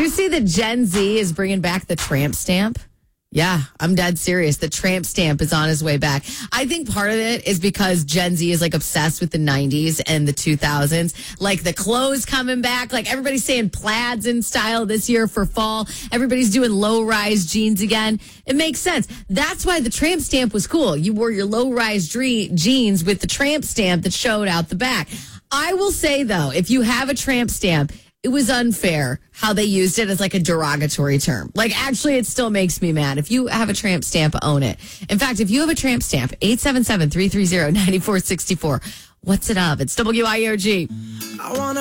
you see that Gen Z is bringing back the tramp stamp? Yeah, I'm dead serious. The tramp stamp is on his way back. I think part of it is because Gen Z is like obsessed with the 90s and the 2000s. Like the clothes coming back. Like everybody's saying plaids in style this year for fall. Everybody's doing low-rise jeans again. It makes sense. That's why the tramp stamp was cool. You wore your low-rise jeans with the tramp stamp that showed out the back. I will say, though, if you have a tramp stamp, it was unfair how they used it as like a derogatory term. Like, actually, it still makes me mad. If you have a tramp stamp, own it. In fact, if you have a tramp stamp, 877-330-9464. What's it of? It's WIOG. I wanna